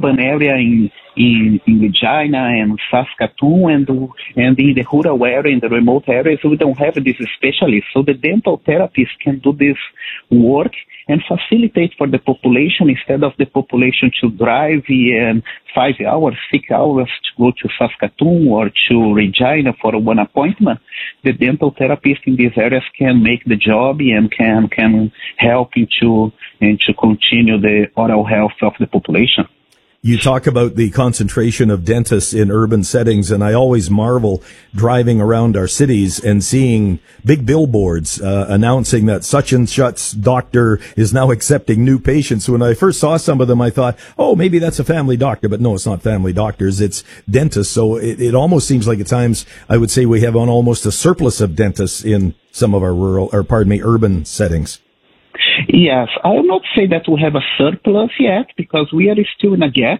urban area in Regina and Saskatoon, and in the rural area, in the remote areas, we don't have this specialist. So the dental therapist can do this work and facilitate for the population, instead of the population to drive in 5 hours, 6 hours to go to Saskatoon or to Regina for one appointment. The dental therapist in these areas can make the job and can help to continue the oral health of the population. You talk about the concentration of dentists in urban settings, and I always marvel driving around our cities and seeing big billboards announcing that such and such doctor is now accepting new patients. When I first saw some of them, I thought, oh, maybe that's a family doctor, but no, it's not family doctors, it's dentists. So it almost seems like at times I would say we have almost a surplus of dentists in some of our urban settings. Yes, I will not say that we have a surplus yet, because we are still in a gap,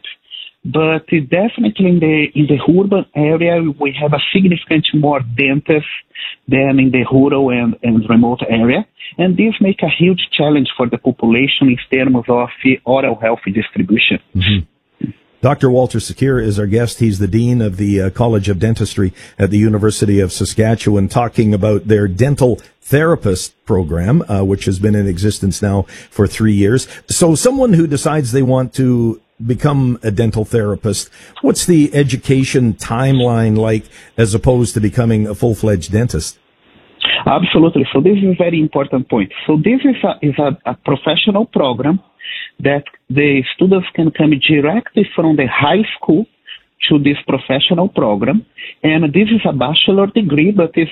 but definitely in the urban area we have a significant more dentists than in the rural and remote area, and this make a huge challenge for the population in terms of oral health distribution. Mm-hmm. Dr. Walter Secure is our guest. He's the Dean of the College of Dentistry at the University of Saskatchewan, talking about their dental therapist program, which has been in existence now for 3 years. So someone who decides they want to become a dental therapist, what's the education timeline like as opposed to becoming a full-fledged dentist? Absolutely. So this is a very important point. So this is a professional program that the students can come directly from the high school to this professional program. And this is a bachelor degree, but it's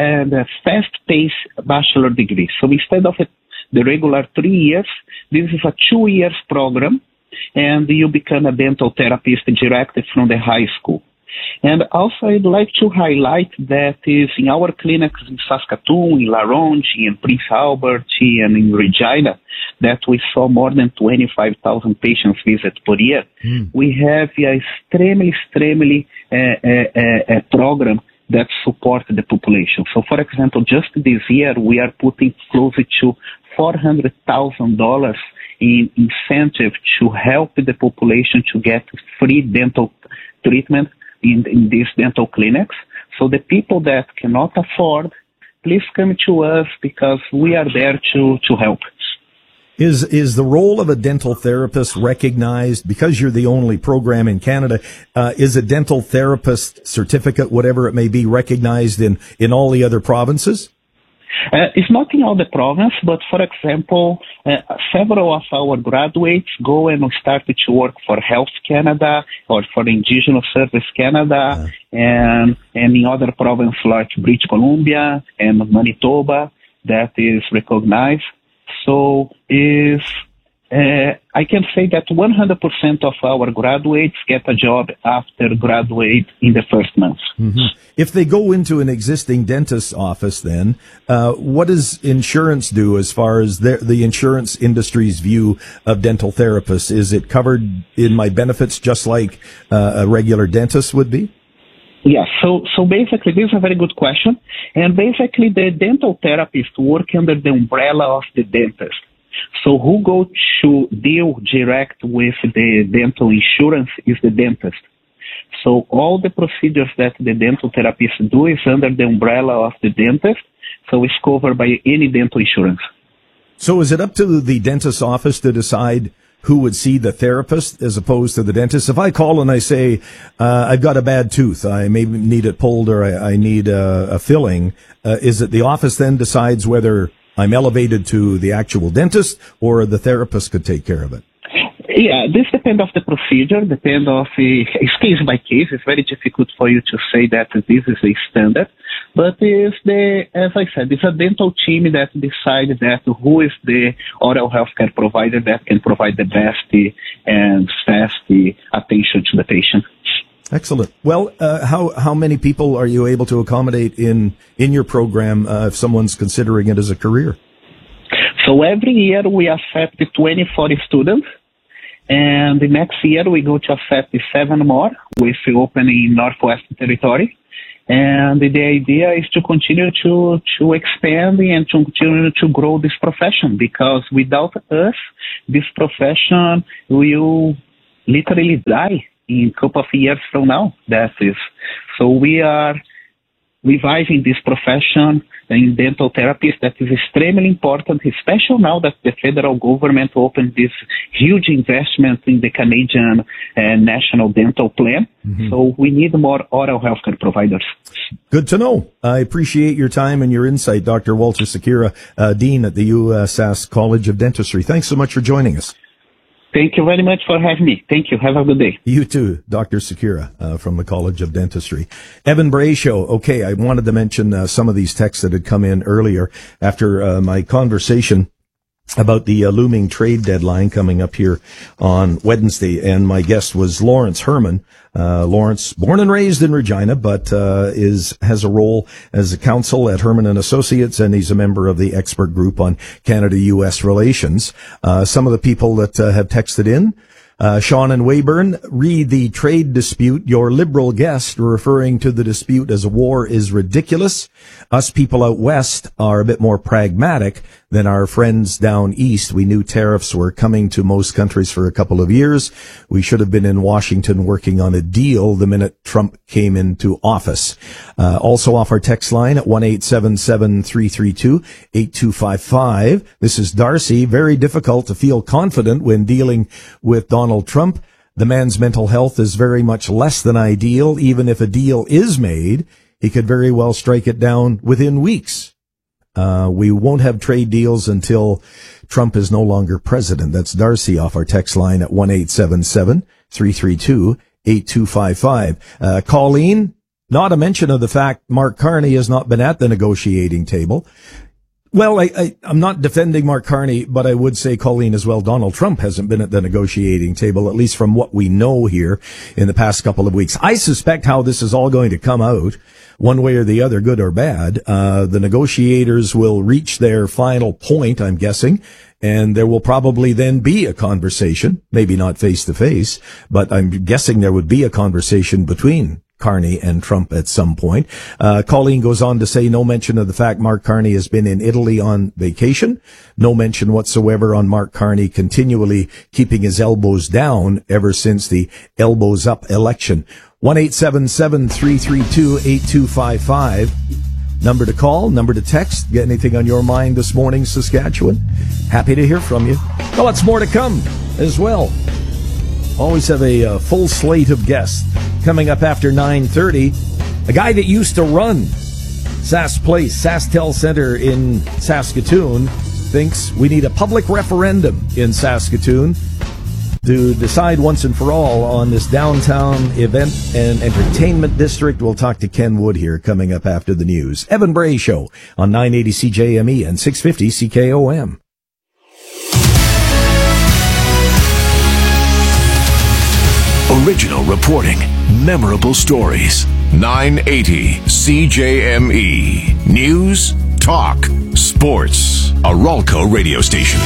a fast-paced bachelor degree. So instead of the regular 3 years, this is a 2 years program, and you become a dental therapist directly from the high school. And also I'd like to highlight that is in our clinics in Saskatoon, in La Ronge, in Prince Albert, and in Regina, that we saw more than 25,000 patients visit per year. We have a extremely program that supports the population. So, for example, just this year, we are putting close to $400,000 in incentive to help the population to get free dental treatment in these dental clinics. So the people that cannot afford, please come to us, because we are there to help. Is the role of a dental therapist recognized, because you're the only program in Canada? Is a dental therapist certificate, whatever it may be, recognized in all the other provinces? It's not in all the province, but for example, several of our graduates go and start to work for Health Canada or for Indigenous Service Canada, and in other provinces like British Columbia and Manitoba, that is recognized. So I can say that 100% of our graduates get a job after graduate in the first month. Mm-hmm. If they go into an existing dentist's office, then what does insurance do as far as the insurance industry's view of dental therapists? Is it covered in my benefits just like a regular dentist would be? Yeah, so basically this is a very good question. And basically the dental therapists work under the umbrella of the dentist. So who go to deal direct with the dental insurance is the dentist. So all the procedures that the dental therapist do is under the umbrella of the dentist. So it's covered by any dental insurance. So is it up to the dentist's office to decide who would see the therapist as opposed to the dentist? If I call and I say, I've got a bad tooth, I maybe need it pulled, or I need a filling, is it the office then decides whether I'm elevated to the actual dentist or the therapist could take care of it? Yeah, this depends of the procedure, depends of it's case by case. It's very difficult for you to say that this is a standard, but as I said, it's a dental team that decides that who is the oral healthcare provider that can provide the best and fast attention to the patient. Excellent. Well, how many people are you able to accommodate in your program if someone's considering it as a career? So every year we accept 40 students. And the next year we go to accept 7 more with opening in Northwest Territory. And the idea is to continue to expand and to continue to grow this profession, because without us, this profession will literally die in a couple of years from now. So we are reviving this profession in dental therapists that is extremely important, especially now that the federal government opened this huge investment in the Canadian National Dental Plan. Mm-hmm. So we need more oral healthcare providers. Good to know. I appreciate your time and your insight, Dr. Walter Secura, Dean at the USask College of Dentistry. Thanks so much for joining us. Thank you very much for having me. Thank you. Have a good day. You too, Dr. Secura from the College of Dentistry. Evan Bray Show. Okay, I wanted to mention some of these texts that had come in earlier after my conversation about the looming trade deadline coming up here on Wednesday. And my guest was Lawrence Herman. Lawrence, born and raised in Regina, but has a role as a counsel at Herman and Associates, and he's a member of the expert group on Canada-U.S. relations. Some of the people that have texted in, Sean and Weyburn, read the trade dispute. Your liberal guest referring to the dispute as a war is ridiculous. Us people out west are a bit more pragmatic than our friends down east. We knew tariffs were coming to most countries for a couple of years. We should have been in Washington working on a deal the minute Trump came into office. Also off our text line at 1-877-332-8255. This is Darcy. Very difficult to feel confident when dealing with Donald Trump. The man's mental health is very much less than ideal. Even if a deal is made, he could very well strike it down within weeks. We won't have trade deals until Trump is no longer president. That's Darcy off our text line at 1-877-332-8255. Colleen, not a mention of the fact Mark Carney has not been at the negotiating table. Well, I'm not defending Mark Carney, but I would say, Colleen, as well, Donald Trump hasn't been at the negotiating table, at least from what we know here in the past couple of weeks. I suspect how this is all going to come out, one way or the other, good or bad. The negotiators will reach their final point, I'm guessing, and there will probably then be a conversation, maybe not face to face, but I'm guessing there would be a conversation between Carney and Trump at some point. Colleen goes on to say no mention of the fact Mark Carney has been in Italy on vacation. No mention whatsoever on Mark Carney continually keeping his elbows down ever since the elbows up election. 1-877-332-8255. Number to call, number to text. Get anything on your mind this morning, Saskatchewan? Happy to hear from you. Well, lots more to come as well. Always have a full slate of guests. Coming up after 9:30, a guy that used to run Sask Place, SaskTel Center in Saskatoon, thinks we need a public referendum in Saskatoon to decide once and for all on this downtown event and entertainment district. We'll talk to Ken Wood here coming up after the news. Evan Bray Show on 980 CJME and 650 CKOM. Original reporting, memorable stories. 980 CJME. News, talk, sports. A Ralco radio station.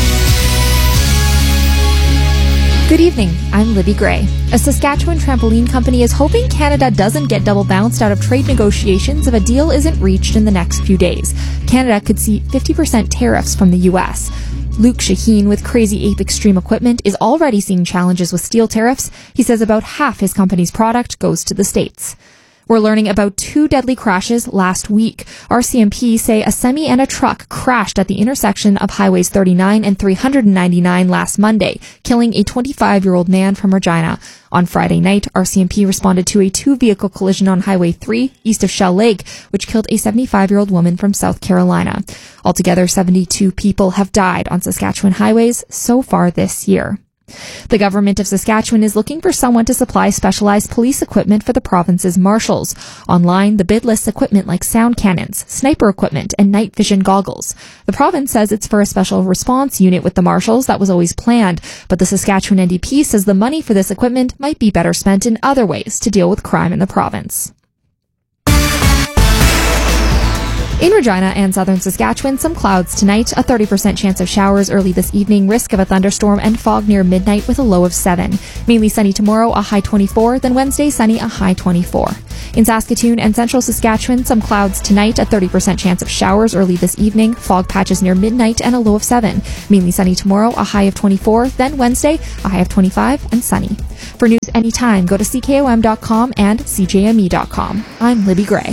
Good evening, I'm Libby Gray. A Saskatchewan trampoline company is hoping Canada doesn't get double bounced out of trade negotiations if a deal isn't reached in the next few days. Canada could see 50% tariffs from the U.S. Luke Shaheen with Crazy Ape Extreme Equipment is already seeing challenges with steel tariffs. He says about half his company's product goes to the States. We're learning about 2 deadly crashes last week. RCMP say a semi and a truck crashed at the intersection of Highways 39 and 399 last Monday, killing a 25-year-old man from Regina. On Friday night, RCMP responded to a 2-vehicle collision on Highway 3 east of Shell Lake, which killed a 75-year-old woman from South Carolina. Altogether, 72 people have died on Saskatchewan highways so far this year. The government of Saskatchewan is looking for someone to supply specialized police equipment for the province's marshals. Online, the bid lists equipment like sound cannons, sniper equipment, and night vision goggles. The province says it's for a special response unit with the marshals that was always planned, but the Saskatchewan NDP says the money for this equipment might be better spent in other ways to deal with crime in the province. In Regina and southern Saskatchewan, some clouds tonight, a 30% chance of showers early this evening, risk of a thunderstorm and fog near midnight with a low of 7. Mainly sunny tomorrow, a high 24, then Wednesday sunny, a high 24. In Saskatoon and central Saskatchewan, some clouds tonight, a 30% chance of showers early this evening, fog patches near midnight and a low of 7. Mainly sunny tomorrow, a high of 24, then Wednesday, a high of 25 and sunny. For news anytime, go to ckom.com and cjme.com. I'm Libby Gray.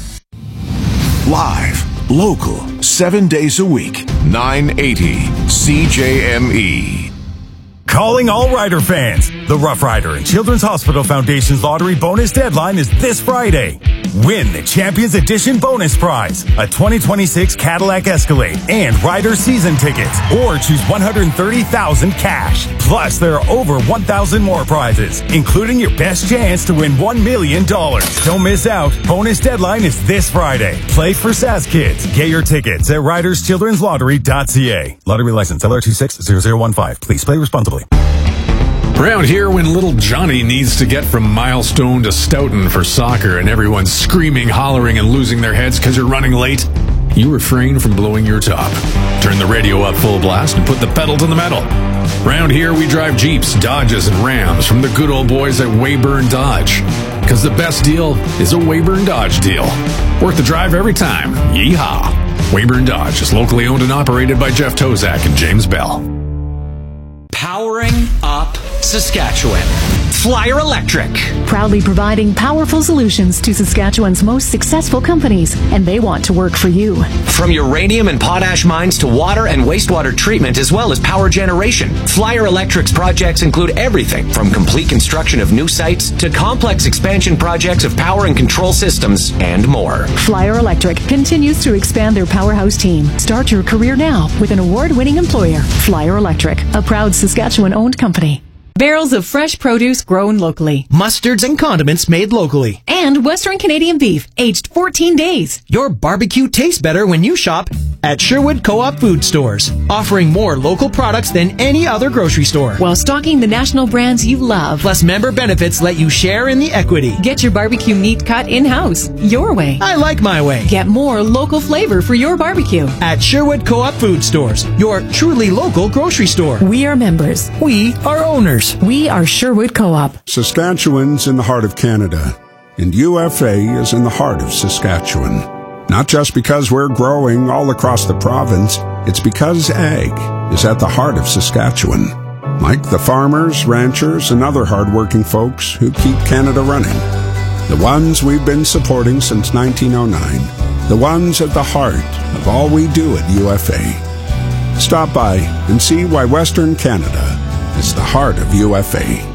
Live, local, 7 days a week, 980 CJME. Calling all Rider fans. The Rough Rider and Children's Hospital Foundation's lottery bonus deadline is this Friday. Win the Champions Edition bonus prize, a 2026 Cadillac Escalade and Rider season tickets, or choose $130,000 cash. Plus, there are over 1,000 more prizes, including your best chance to win $1 million. Don't miss out. Bonus deadline is this Friday. Play for SAS Kids. Get your tickets at riderschildrenslottery.ca. Lottery license LR260015. Please play responsibly. Around here, when little Johnny needs to get from Milestone to Stoughton for soccer and everyone's screaming, hollering, and losing their heads because you're running late, you refrain from blowing your top. Turn the radio up full blast and put the pedal to the metal. Around here, we drive Jeeps, Dodges, and Rams from the good old boys at Weyburn Dodge. Because the best deal is a Weyburn Dodge deal. Worth the drive every time. Yeehaw! Weyburn Dodge is locally owned and operated by Jeff Tozak and James Bell. Powering up Saskatchewan. Flyer Electric. Proudly providing powerful solutions to Saskatchewan's most successful companies, and they want to work for you. From uranium and potash mines to water and wastewater treatment, as well as power generation, Flyer Electric's projects include everything from complete construction of new sites to complex expansion projects of power and control systems and more. Flyer Electric continues to expand their powerhouse team. Start your career now with an award-winning employer, Flyer Electric, a proud Saskatchewan-owned company. Barrels of fresh produce grown locally. Mustards and condiments made locally. And Western Canadian beef, aged 14 days. Your barbecue tastes better when you shop at Sherwood Co-op Food Stores, offering more local products than any other grocery store. While stocking the national brands you love. Plus, member benefits let you share in the equity. Get your barbecue meat cut in-house, your way. I like my way. Get more local flavor for your barbecue. At Sherwood Co-op Food Stores, your truly local grocery store. We are members. We are owners. We are Sherwood Co-op. Saskatchewan's in the heart of Canada, and UFA is in the heart of Saskatchewan. Not just because we're growing all across the province, it's because ag is at the heart of Saskatchewan. Like the farmers, ranchers, and other hardworking folks who keep Canada running. The ones we've been supporting since 1909. The ones at the heart of all we do at UFA. Stop by and see why Western Canada is the heart of UFA.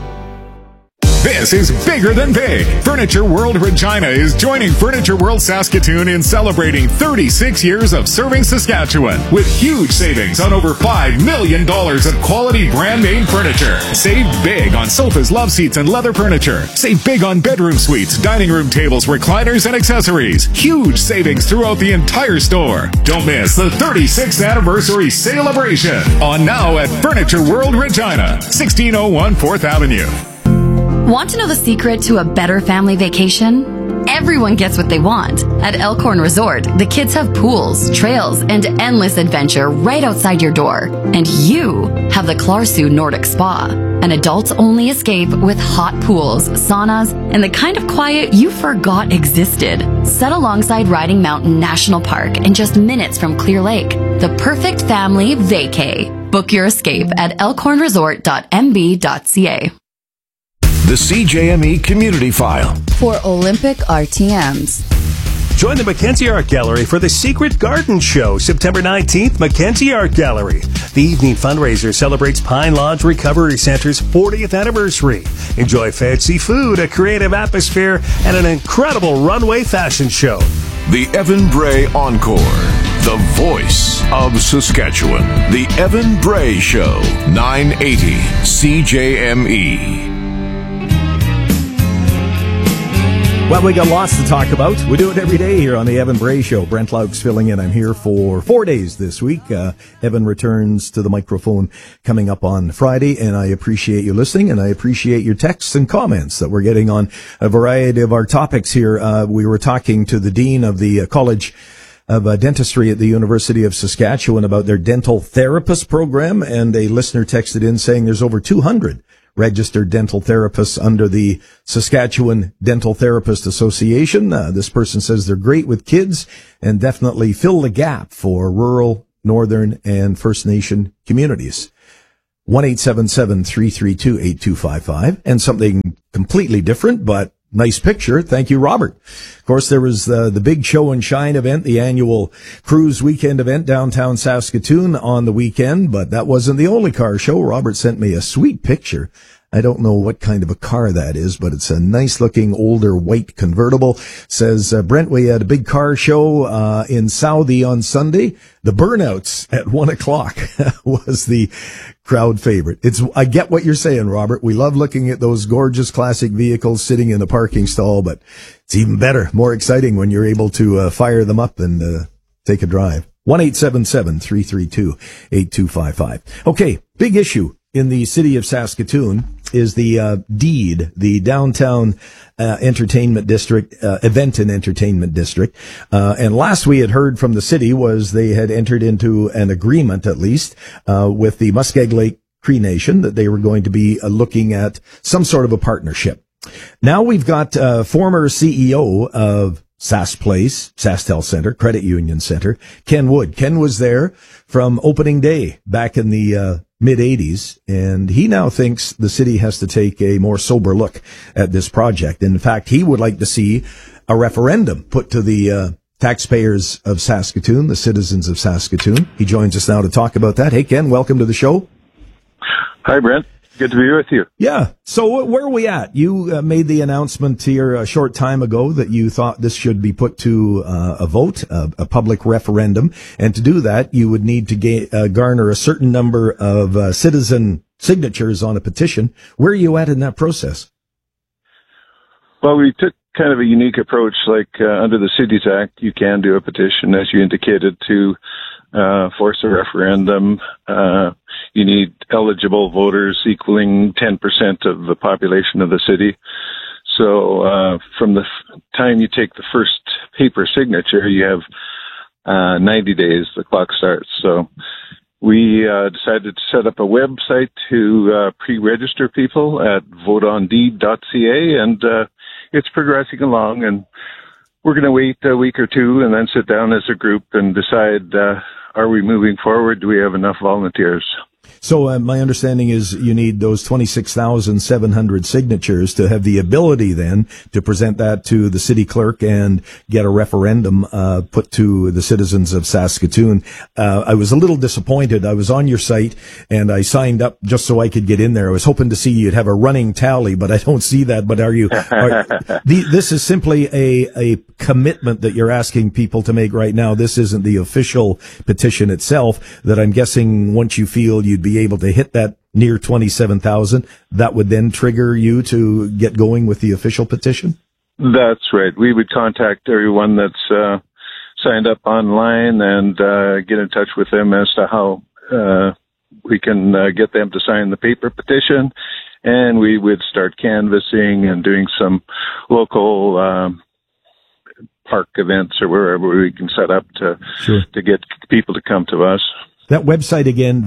This is bigger than big. Furniture World Regina is joining Furniture World Saskatoon in celebrating 36 years of serving Saskatchewan with huge savings on over $5 million of quality brand name furniture. Save big on sofas, love seats, and leather furniture. Save big on bedroom suites, dining room tables, recliners, and accessories. Huge savings throughout the entire store. Don't miss the 36th anniversary celebration on now at Furniture World Regina, 1601 4th Avenue. Want to know the secret to a better family vacation? Everyone gets what they want. At Elkhorn Resort, the kids have pools, trails, and endless adventure right outside your door. And you have the Klarsu Nordic Spa, an adults-only escape with hot pools, saunas, and the kind of quiet you forgot existed. Set alongside Riding Mountain National Park and just minutes from Clear Lake. The perfect family vacay. Book your escape at elkhornresort.mb.ca. The CJME Community File. For Olympic RTMs. Join the Mackenzie Art Gallery for the Secret Garden Show, September 19th, Mackenzie Art Gallery. The evening fundraiser celebrates Pine Lodge Recovery Center's 40th anniversary. Enjoy fancy food, a creative atmosphere, and an incredible runway fashion show. The Evan Bray Encore. The voice of Saskatchewan. The Evan Bray Show, 980 CJME. Well, we got lots to talk about. We do it every day here on the Evan Bray Show. Brent Laux filling in. I'm here for 4 days this week. Evan returns to the microphone coming up on Friday, and I appreciate you listening, and I appreciate your texts and comments that we're getting on a variety of our topics here. We were talking to the Dean of the College of dentistry at the University of Saskatchewan about their dental therapist program, and a listener texted in saying there's over 200 registered dental therapists under the Saskatchewan Dental Therapist Association. This person says they're great with kids and definitely fill the gap for rural, northern, and First Nation communities. 1-877-332-8255. And something completely different, but nice picture. Thank you, Robert. Of course, there was the big Show and Shine event, the annual cruise weekend event downtown Saskatoon on the weekend, but that wasn't the only car show. Robert sent me a sweet picture. I don't know what kind of a car that is, but it's a nice looking older white convertible. Says, Brent, we had a big car show in Southie on Sunday. The Burnouts at 1:00 was the crowd favorite. I get what you're saying, Robert. We love looking at those gorgeous classic vehicles sitting in the parking stall, but it's even better, more exciting when you're able to fire them up and take a drive. 1-877-332-8255. Okay, big issue in the city of Saskatoon is the DEED, the Downtown Entertainment District, Event and Entertainment District. And last we had heard from the city was they had entered into an agreement, at least, with the Muskeg Lake Cree Nation, that they were going to be looking at some sort of a partnership. Now we've got former CEO of Sask Place, SaskTel Center, Credit Union Center, Ken Wood. Ken was there from opening day back in the mid-'80s, and he now thinks the city has to take a more sober look at this project. In fact, he would like to see a referendum put to the taxpayers of Saskatoon, the citizens of Saskatoon. He joins us now to talk about that. Hey, Ken, welcome to the show. Hi, Brent. Good to be with you. Yeah. So where are we at? You made the announcement here a short time ago that you thought this should be put to a vote, a public referendum. And to do that, you would need to garner a certain number of citizen signatures on a petition. Where are you at in that process? Well, we took kind of a unique approach. Like under the Cities Act, you can do a petition, as you indicated, to force a referendum. You need eligible voters equaling 10% of the population of the city. So from the time you take the first paper signature, you have 90 days, the clock starts. So we decided to set up a website to pre-register people at voteondeed.ca, and it's progressing along, and we're going to wait a week or two and then sit down as a group and decide, are we moving forward? Do we have enough volunteers? So my understanding is you need those 26,700 signatures to have the ability then to present that to the city clerk and get a referendum put to the citizens of Saskatoon. I was a little disappointed. I was on your site and I signed up just so I could get in there. I was hoping to see you'd have a running tally, but I don't see that. But this is simply a commitment that you're asking people to make right now. This isn't the official petition itself that I'm guessing once you feel you'd be able to hit that near 27,000, that would then trigger you to get going with the official petition? That's right. We would contact everyone that's signed up online and get in touch with them as to how we can get them to sign the paper petition. And we would start canvassing and doing some local park events or wherever we can set up to get people to come to us. That website again,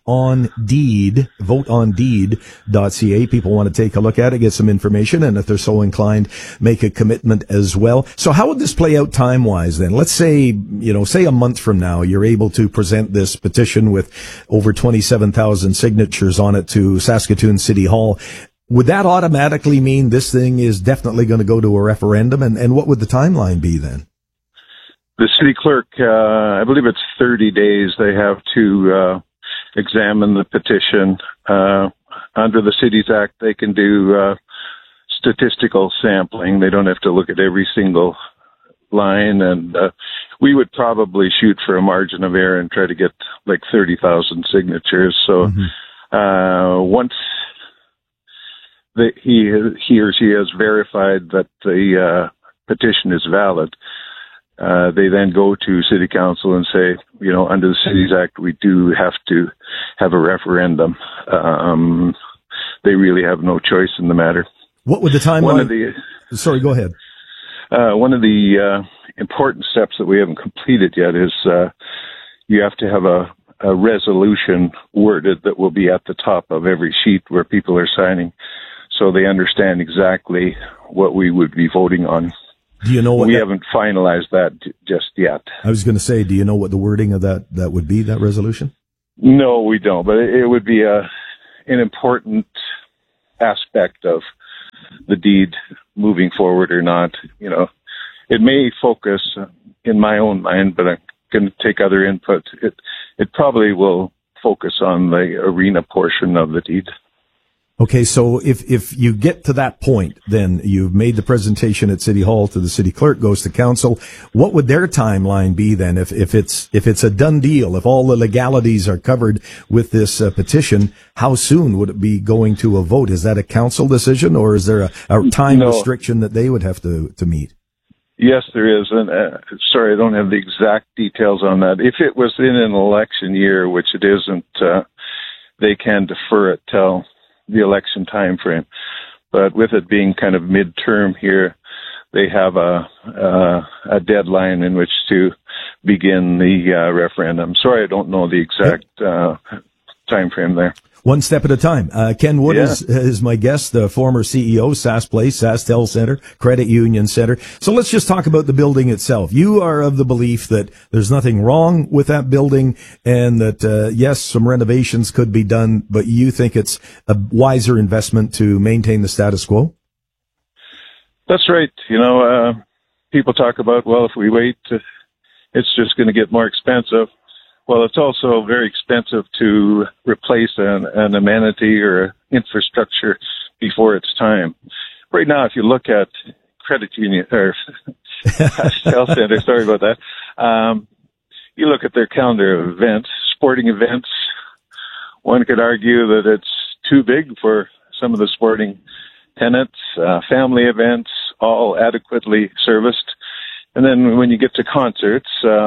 voteondeed.ca. People want to take a look at it, get some information, and if they're so inclined, make a commitment as well. So how would this play out time-wise then? Let's say, say a month from now, you're able to present this petition with over 27,000 signatures on it to Saskatoon City Hall. Would that automatically mean this thing is definitely going to go to a referendum? And what would the timeline be then? The city clerk, I believe it's 30 days they have to examine the petition. Under the Cities Act, they can do statistical sampling. They don't have to look at every single line, and we would probably shoot for a margin of error and try to get like 30,000 signatures. So once he or she has verified that the petition is valid, they then go to City Council and say, under the Cities Act, we do have to have a referendum. They really have no choice in the matter. What would the timeline? Sorry, go ahead. One of the important steps that we haven't completed yet is you have to have a resolution worded that will be at the top of every sheet where people are signing, so they understand exactly what we would be voting on. Do you know what we haven't finalized that just yet? I was going to say, do you know what the wording of that would be, that resolution? No, we don't, but it would be an important aspect of the deed moving forward or not. You know, it may focus in my own mind, but I'm going to take other input. It probably will focus on the arena portion of the deed. Okay, so if you get to that point, then you've made the presentation at City Hall to the city clerk, goes to council. What would their timeline be then if it's a done deal, if all the legalities are covered with this petition? How soon would it be going to a vote? Is that a council decision, or is there a time restriction that they would have to meet? Yes, there is. And sorry, I don't have the exact details on that. If it was in an election year, which it isn't, they can defer it till the election time frame. But with it being kind of midterm here, they have a deadline in which to begin the referendum. Sorry, I don't know the exact time frame there. One step at a time. Ken Wood is my guest, the former CEO, Sask Place, SaskTel Center, Credit Union Center. So let's just talk about the building itself. You are of the belief that there's nothing wrong with that building, and that, yes, some renovations could be done, but you think it's a wiser investment to maintain the status quo? That's right. You know, people talk about, well, if we wait, it's just going to get more expensive. Well, it's also very expensive to replace an amenity or infrastructure before its time. Right now, if you look at Credit Union or SaskTel Center, sorry about that, you look at their calendar of events, sporting events. One could argue that it's too big for some of the sporting tenants, family events, all adequately serviced. And then when you get to concerts,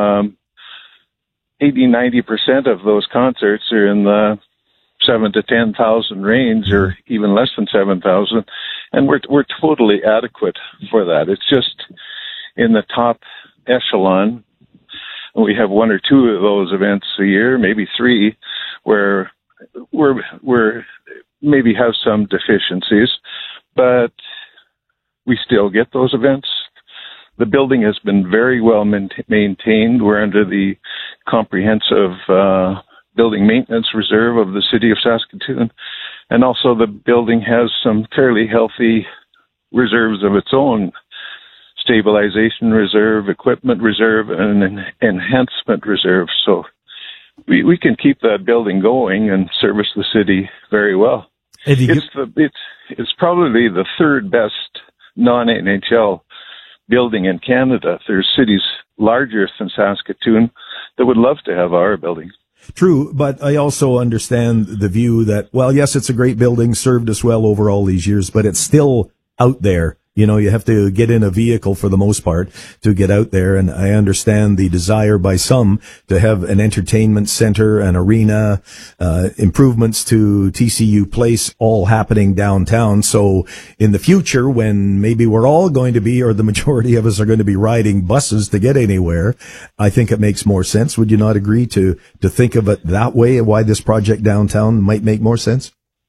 80-90% of those concerts are in the 7,000 to 10,000 range, or even less than 7,000, and we're totally adequate for that. It's just in the top echelon. We have one or two of those events a year, maybe three, where we're maybe have some deficiencies, but we still get those events. The building has been very well maintained. We're under the comprehensive building maintenance reserve of the city of Saskatoon. And also the building has some fairly healthy reserves of its own: stabilization reserve, equipment reserve, and an enhancement reserve. So we can keep that building going and service the city very well. It's probably the third best non-NHL building in Canada. There's cities larger than Saskatoon that would love to have our building. True, but I also understand the view that, well, yes, it's a great building, served us well over all these years, but it's still out there. You know, you have to get in a vehicle for the most part to get out there. And I understand the desire by some to have an entertainment center, an arena, improvements to TCU Place all happening downtown. So in the future, when maybe we're all going to be, or the majority of us are going to be riding buses to get anywhere, I think it makes more sense. Would you not agree to think of it that way, and why this project downtown might make more sense?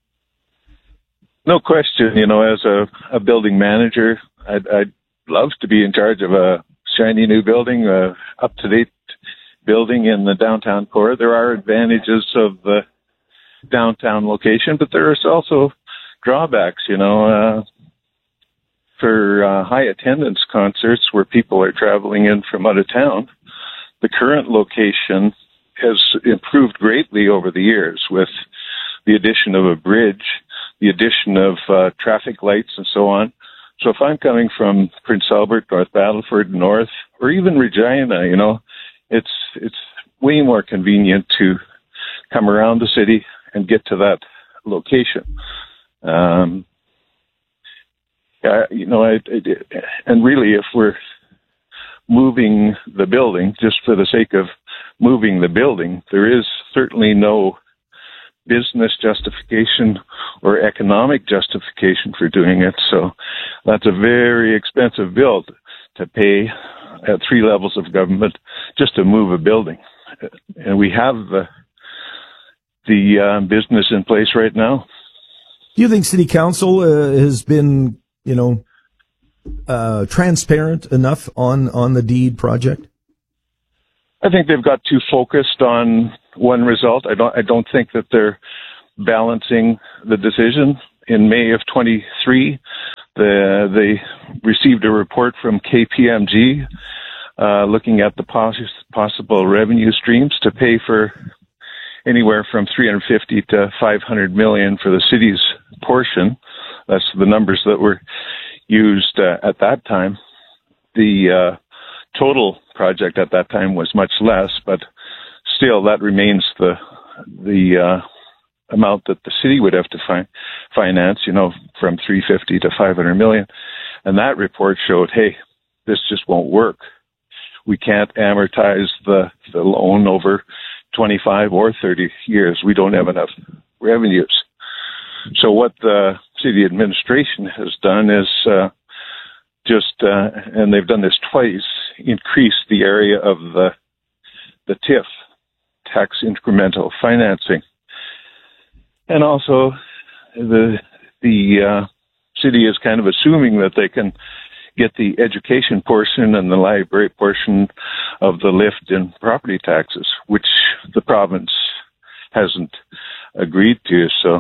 No question. You know, as a building manager, I'd love to be in charge of a shiny new building, up-to-date building in the downtown core. There are advantages of the downtown location, but there are also drawbacks, you know, for high attendance concerts where people are traveling in from out of town. The current location has improved greatly over the years with the addition of a bridge, the addition of traffic lights and so on. So if I'm coming from Prince Albert, North Battleford, North, or even Regina, you know, it's way more convenient to come around the city and get to that location. You know, and really, if we're moving the building just for the sake of moving the building, there is certainly no business justification or economic justification for doing it. So that's a very expensive build to pay at 3 levels of government just to move a building. And we have the business in place right now. Do you think City Council has been, transparent enough on the deed project? I think they've got too focused on one result. I don't think that they're balancing the decision. In May of 23, they received a report from KPMG looking at the possible revenue streams to pay for anywhere from 350 to 500 million for the city's portion. That's the numbers that were used at that time. The total project at that time was much less, but still that remains the amount that the city would have to finance, from 350 to 500 million. And that report showed, hey, this just won't work. We can't amortize the loan over 25 or 30 years. We don't have enough revenues. So what the city administration has done is and they've done this twice, increase the area of the TIF, tax incremental financing. And also the city is kind of assuming that they can get the education portion and the library portion of the lift in property taxes, which the province hasn't agreed to. So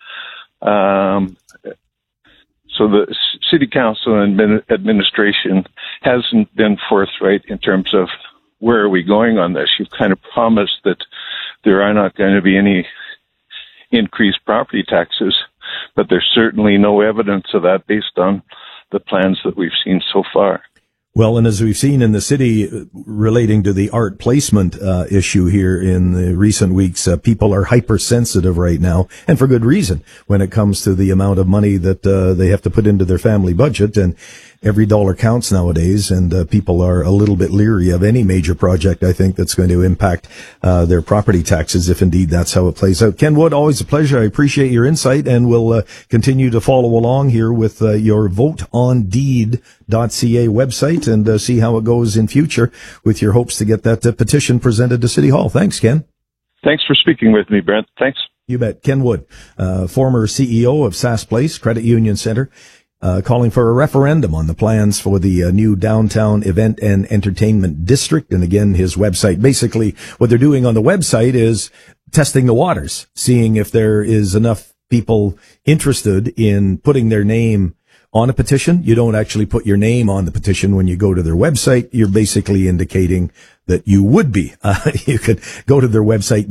the city council and administration hasn't been forthright in terms of where are we going on this. You've kind of promised that there are not going to be any increased property taxes, but there's certainly no evidence of that based on the plans that we've seen so far. Well, and as we've seen in the city relating to the art placement issue here in the recent weeks, people are hypersensitive right now, and for good reason, when it comes to the amount of money that they have to put into their family budget. And every dollar counts nowadays, and people are a little bit leery of any major project, I think, that's going to impact their property taxes, if indeed that's how it plays out. Ken Wood, always a pleasure. I appreciate your insight, and we'll continue to follow along here with your voteondeed.ca website and see how it goes in future with your hopes to get that petition presented to City Hall. Thanks, Ken. Thanks for speaking with me, Brent. Thanks. You bet. Ken Wood, former CEO of Sask Place Credit Union Center, calling for a referendum on the plans for the new downtown event and entertainment district. And again, his website, basically what they're doing on the website is testing the waters, seeing if there is enough people interested in putting their name on a petition. You don't actually put your name on the petition when you go to their website. You're basically indicating that you would be. You could go to their website,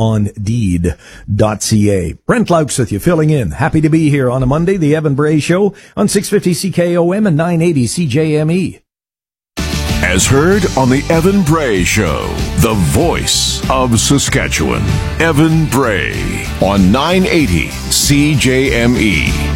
voteondeed.ca. Brent Laux with you, filling in. Happy to be here on a Monday, the Evan Bray Show on 650 CKOM and 980 CJME. As heard on the Evan Bray Show, the voice of Saskatchewan. Evan Bray on 980 CJME.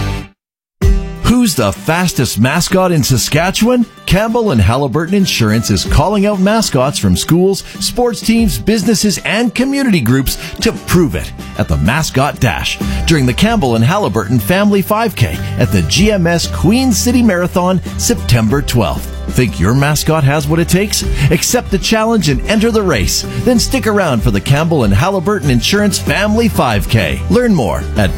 Who's the fastest mascot in Saskatchewan? Campbell and Halliburton Insurance is calling out mascots from schools, sports teams, businesses, and community groups to prove it at the Mascot Dash during the Campbell and Halliburton Family 5K at the GMS Queen City Marathon, September 12th. Think your mascot has what it takes? Accept the challenge and enter the race. Then stick around for the Campbell and Halliburton Insurance Family 5K. Learn more at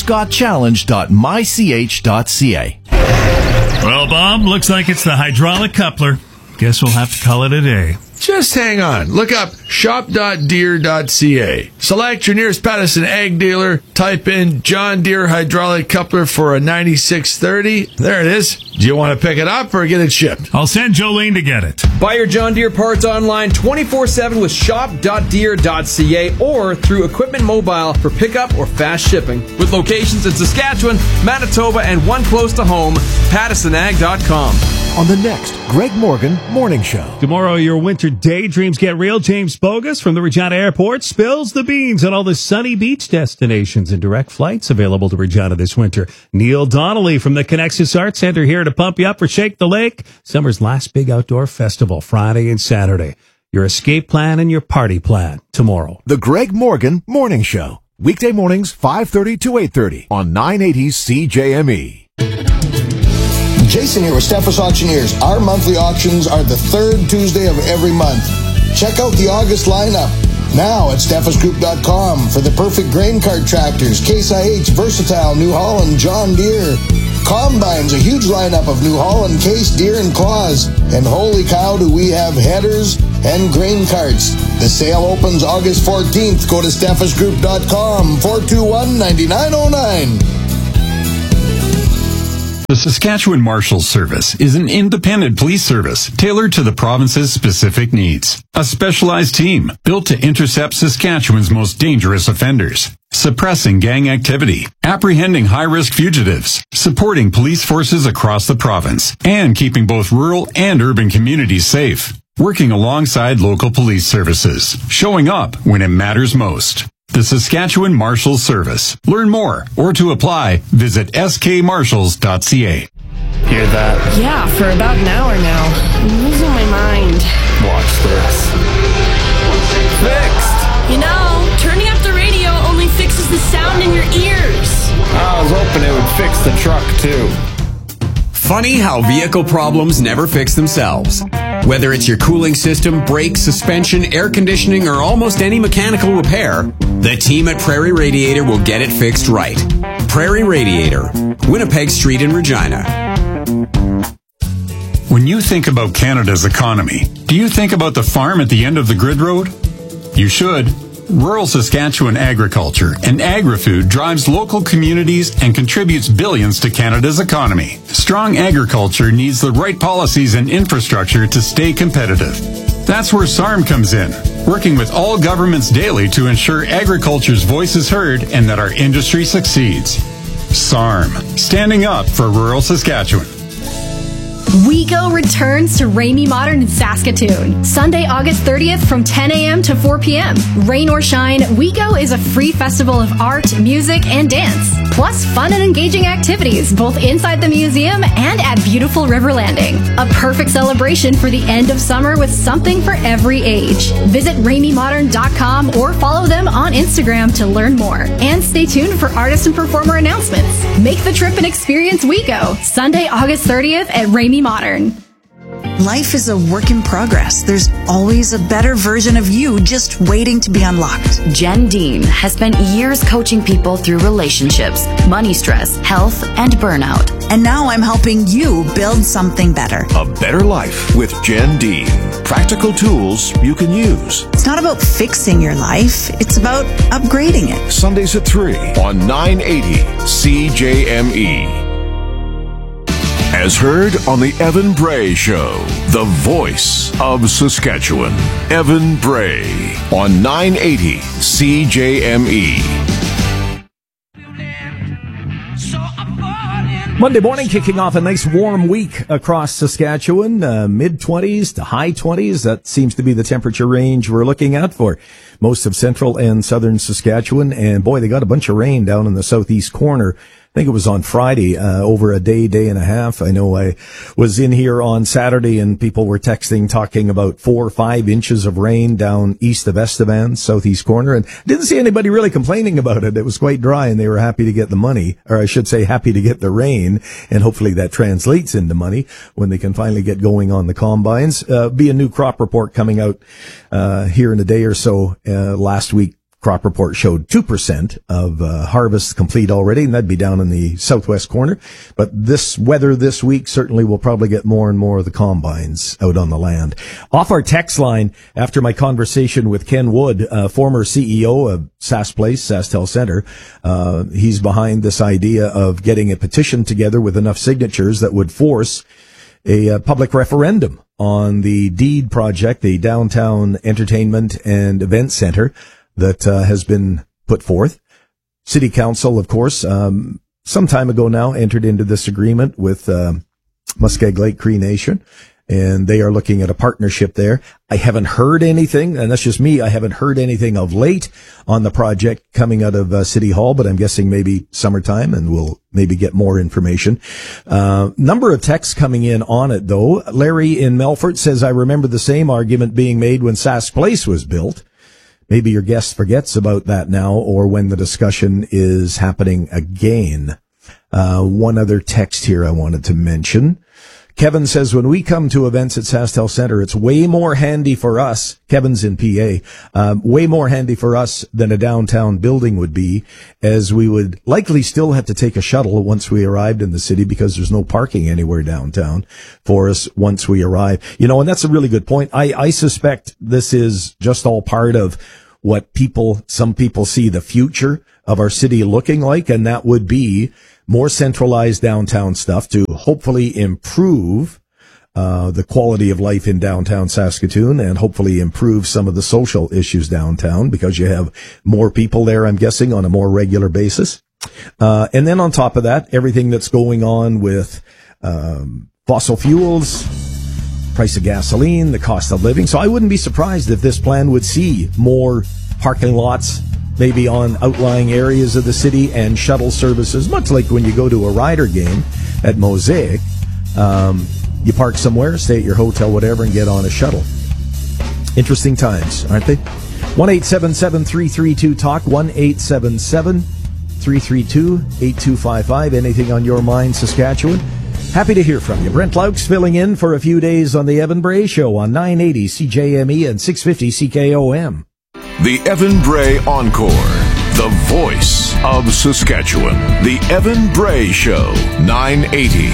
mascotchallenge.mych.ca. Well, Bob, looks like it's the hydraulic coupler. Guess we'll have to call it a day. Just hang on. Look up shop.deere.ca. Select your nearest Patterson Ag dealer. Type in John Deere hydraulic coupler for a 9630. There it is. Do you want to pick it up or get it shipped? I'll send Jolene to get it. Buy your John Deere parts online 24/7 with shop.deere.ca or through Equipment Mobile for pickup or fast shipping. With locations in Saskatchewan, Manitoba, and one close to home, PattersonAg.com. On the next Greg Morgan Morning Show. Tomorrow, your winter daydreams get real. James Bogus from the Regina Airport spills the beans on all the sunny beach destinations and direct flights available to Regina this winter. Neil Donnelly from the Connexus Arts Center here to pump you up for Shake the Lake, summer's last big outdoor festival, Friday and Saturday. Your escape plan and your party plan tomorrow. The Greg Morgan Morning Show. Weekday mornings, 5:30 to 8:30 on 980 CJME. Jason here with Steffes Auctioneers. Our monthly auctions are the third Tuesday of every month. Check out the August lineup now at SteffesGroup.com for the perfect grain cart tractors, Case IH, Versatile, New Holland, John Deere. Combines, a huge lineup of New Holland, Case, Deere, and Claus. And holy cow, do we have headers and grain carts. The sale opens August 14th. Go to SteffesGroup.com, 421-9909. The Saskatchewan Marshals Service is an independent police service tailored to the province's specific needs. A specialized team built to intercept Saskatchewan's most dangerous offenders, suppressing gang activity, apprehending high-risk fugitives, supporting police forces across the province, and keeping both rural and urban communities safe. Working alongside local police services, showing up when it matters most. The Saskatchewan Marshals Service. Learn more or to apply, visit skmarshals.ca. Hear that? Yeah, for about an hour now. I'm losing my mind. Watch this. Fixed! You know, turning up the radio only fixes the sound in your ears. I was hoping it would fix the truck, too. Funny how vehicle problems never fix themselves. Whether it's your cooling system, brakes, suspension, air conditioning, or almost any mechanical repair, the team at Prairie Radiator will get it fixed right. Prairie Radiator, Winnipeg Street in Regina. When you think about Canada's economy, do you think about the farm at the end of the grid road? You should. Rural Saskatchewan agriculture and agri-food drives local communities and contributes billions to Canada's economy. Strong agriculture needs the right policies and infrastructure to stay competitive. That's where SARM comes in, working with all governments daily to ensure agriculture's voice is heard and that our industry succeeds. SARM, standing up for rural Saskatchewan. WeGo returns to Ramey Modern in Saskatoon. Sunday, August 30th from 10 a.m. to 4 p.m. Rain or shine, WeGo is a free festival of art, music, and dance. Plus fun and engaging activities both inside the museum and at beautiful River Landing. A perfect celebration for the end of summer with something for every age. Visit RameyModern.com or follow them on Instagram to learn more. And stay tuned for artist and performer announcements. Make the trip and experience WeGo. Sunday, August 30th at Ramey Modern. Life is a work in progress. There's always a better version of you just waiting to be unlocked. Jen Dean has spent years coaching people through relationships, money stress, health, and burnout. And now I'm helping you build something better. A better life with Jen Dean. Practical tools you can use. It's not about fixing your life. It's about upgrading it. Sundays at 3 on 980 CJME. As heard on the Evan Bray Show, the voice of Saskatchewan. Evan Bray on 980 CJME. Monday morning, kicking off a nice warm week across Saskatchewan, mid-20s to high 20s. That seems to be the temperature range we're looking at for most of central and southern Saskatchewan. And boy, they got a bunch of rain down in the southeast corner. I think it was on Friday, over a day and a half. I know I was in here on Saturday and people were texting, talking about 4 or 5 inches of rain down east of Estevan, southeast corner, and didn't see anybody really complaining about it. It was quite dry and they were happy to get the money, or I should say happy to get the rain, and hopefully that translates into money when they can finally get going on the combines. Be a new crop report coming out, here in a day or so. Last week, crop report showed 2% of harvest complete already, and that'd be down in the southwest corner. But this weather this week certainly will probably get more and more of the combines out on the land. Off our text line, after my conversation with Ken Wood, former CEO of SaskPlace Center, he's behind this idea of getting a petition together with enough signatures that would force a public referendum on the deed project, the downtown entertainment and event center that has been put forth. City Council, of course, some time ago now entered into this agreement with Muskeg Lake Cree Nation, and they are looking at a partnership there. I haven't heard anything, and that's just me. I haven't heard anything of late on the project coming out of City Hall, but I'm guessing maybe summertime, and we'll maybe get more information. Number of texts coming in on it, though. Larry in Melfort says, I remember the same argument being made when Sask Place was built. Maybe your guest forgets about that now, or when the discussion is happening again. One other text here I wanted to mention. Kevin says, when we come to events at SaskTel Center, it's way more handy for us, Kevin's in PA, way more handy for us than a downtown building would be, as we would likely still have to take a shuttle once we arrived in the city because there's no parking anywhere downtown for us once we arrive. You know, and that's a really good point. I suspect this is just all part of what some people see the future of our city looking like, and that would be more centralized downtown stuff to hopefully improve the quality of life in downtown Saskatoon and hopefully improve some of the social issues downtown because you have more people there, I'm guessing, on a more regular basis. And then on top of that, everything that's going on with fossil fuels, price of gasoline, the cost of living. So I wouldn't be surprised if this plan would see more parking lots, maybe on outlying areas of the city, and shuttle services, much like when you go to a Rider game at Mosaic. You park somewhere, stay at your hotel, whatever, and get on a shuttle. Interesting times, aren't they? 1-877-332-TALK, 1-877-332-8255. Anything on your mind, Saskatchewan? Happy to hear from you. Brent Laux filling in for a few days on the Evan Bray Show on 980 CJME and 650 CKOM. The Evan Bray Encore, the voice of Saskatchewan. The Evan Bray Show, 980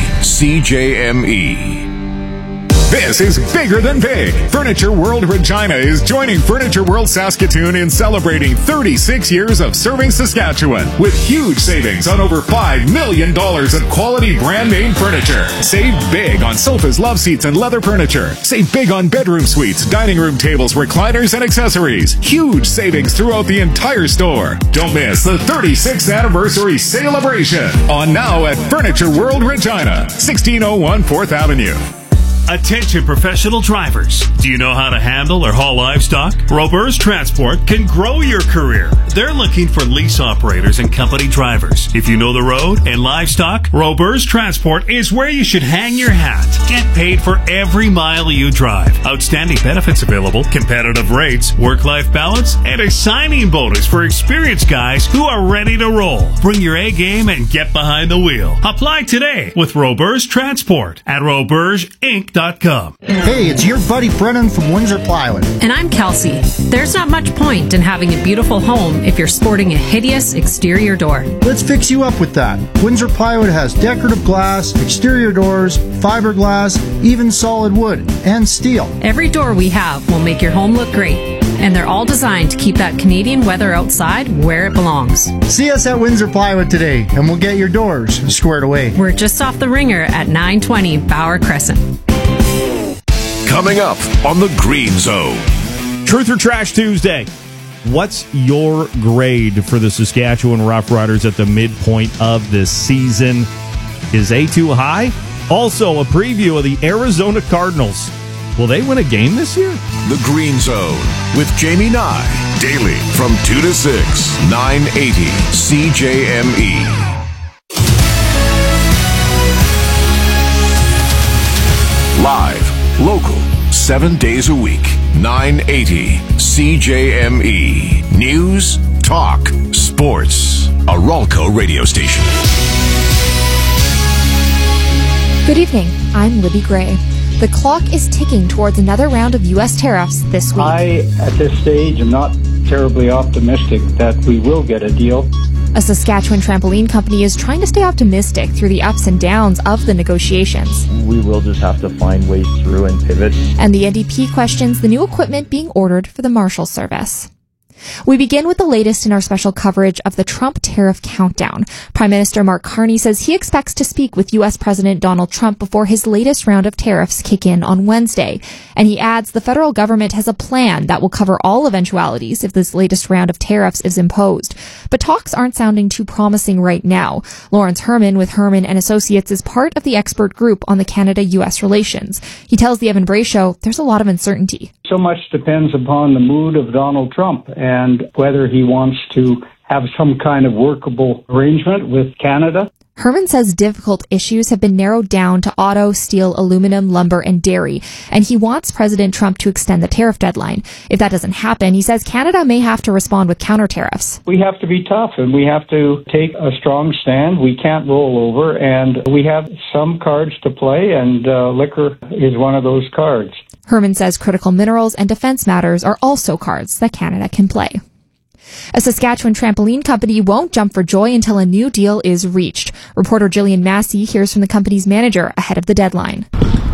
CJME. This is bigger than big. Furniture World Regina is joining Furniture World Saskatoon in celebrating 36 years of serving Saskatchewan with huge savings on over $5 million of quality brand name furniture. Save big on sofas, love seats, and leather furniture. Save big on bedroom suites, dining room tables, recliners, and accessories. Huge savings throughout the entire store. Don't miss the 36th anniversary celebration on now at Furniture World Regina, 1601 4th Avenue. Attention professional drivers. Do you know how to handle or haul livestock? Robers Transport can grow your career. They're looking for lease operators and company drivers. If you know the road and livestock, Robers Transport is where you should hang your hat. Get paid for every mile you drive. Outstanding benefits available, competitive rates, work-life balance, and a signing bonus for experienced guys who are ready to roll. Bring your A game and get behind the wheel. Apply today with Robers Transport at robersinc.com. Hey, it's your buddy Brennan from Windsor Plywood. And I'm Kelsey. There's not much point in having a beautiful home if you're sporting a hideous exterior door. Let's fix you up with that. Windsor Plywood has decorative glass, exterior doors, fiberglass, even solid wood, and steel. Every door we have will make your home look great. And they're all designed to keep that Canadian weather outside where it belongs. See us at Windsor Plywood today, and we'll get your doors squared away. We're just off the Ringer at 920 Bauer Crescent. Coming up on the Green Zone. Truth or Trash Tuesday. What's your grade for the Saskatchewan Roughriders at the midpoint of this season? Is A too high? Also, a preview of the Arizona Cardinals. Will they win a game this year? The Green Zone with Jamie Nye. Daily from 2 to 6, 980 CJME. Live, local, 7 days a week, 980 CJME. News, talk, sports. A Ralco radio station. Good evening. I'm Libby Gray. The clock is ticking towards another round of U.S. tariffs this week. I, at this stage, am not terribly optimistic that we will get a deal. A Saskatchewan trampoline company is trying to stay optimistic through the ups and downs of the negotiations. We will just have to find ways through and pivot. And the NDP questions the new equipment being ordered for the Marshal Service. We begin with the latest in our special coverage of the Trump tariff countdown. Prime Minister Mark Carney says he expects to speak with U.S. President Donald Trump before his latest round of tariffs kick in on Wednesday. And he adds the federal government has a plan that will cover all eventualities if this latest round of tariffs is imposed. But talks aren't sounding too promising right now. Lawrence Herman with Herman & Associates is part of the expert group on the Canada-U.S. relations. He tells the Evan Bray Show there's a lot of uncertainty. So much depends upon the mood of Donald Trump and whether he wants to have some kind of workable arrangement with Canada. Herman says difficult issues have been narrowed down to auto, steel, aluminum, lumber, and dairy, and he wants President Trump to extend the tariff deadline. If that doesn't happen, he says Canada may have to respond with counter tariffs. We have to be tough, and we have to take a strong stand. We can't roll over, and we have some cards to play, and liquor is one of those cards. Herman says critical minerals and defense matters are also cards that Canada can play. A Saskatchewan trampoline company won't jump for joy until a new deal is reached. Reporter Jillian Massey hears from the company's manager ahead of the deadline.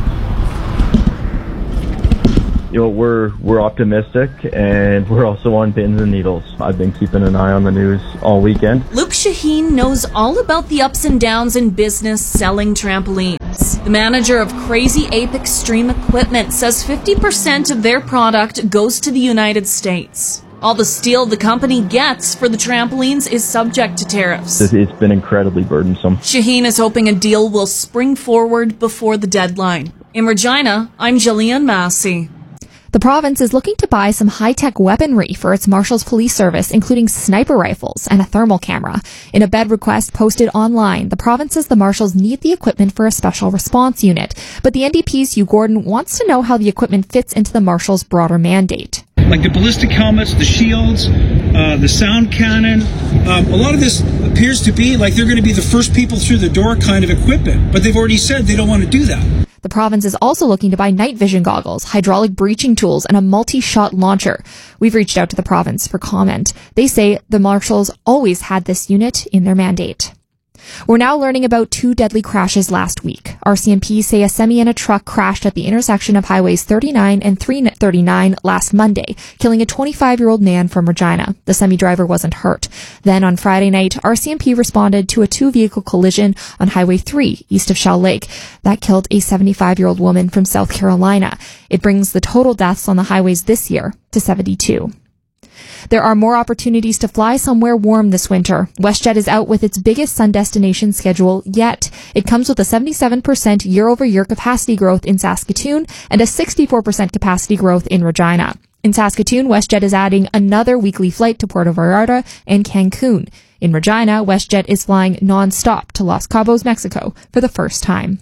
We're optimistic, and we're also on pins and needles. I've been keeping an eye on the news all weekend. Luke Shaheen knows all about the ups and downs in business selling trampolines. The manager of Crazy Ape Extreme Equipment says 50% of their product goes to the United States. All the steel the company gets for the trampolines is subject to tariffs. It's been incredibly burdensome. Shaheen is hoping a deal will spring forward before the deadline. In Regina, I'm Jillian Massey. The province is looking to buy some high-tech weaponry for its Marshals Police Service, including sniper rifles and a thermal camera. In a bed request posted online, the province says the Marshals need the equipment for a special response unit. But the NDP's Hugh Gordon wants to know how the equipment fits into the Marshals' broader mandate. Like the ballistic helmets, the shields, the sound cannon. A lot of this appears to be like they're going to be the first people through the door kind of equipment, but they've already said they don't want to do that. The province is also looking to buy night vision goggles, hydraulic breaching tools, and a multi-shot launcher. We've reached out to the province for comment. They say the Marshals always had this unit in their mandate. We're now learning about 2 deadly crashes last week. RCMP say a semi and a truck crashed at the intersection of highways 39 and 339 last Monday, killing a 25-year-old man from Regina. The semi driver wasn't hurt. Then on Friday night, RCMP responded to a 2-vehicle collision on Highway 3 east of Shell Lake. That killed a 75-year-old woman from South Carolina. It brings the total deaths on the highways this year to 72. There are more opportunities to fly somewhere warm this winter. WestJet is out with its biggest sun destination schedule yet. It comes with a 77% year-over-year capacity growth in Saskatoon and a 64% capacity growth in Regina. In Saskatoon, WestJet is adding another weekly flight to Puerto Vallarta and Cancun. In Regina, WestJet is flying non-stop to Los Cabos, Mexico for the first time.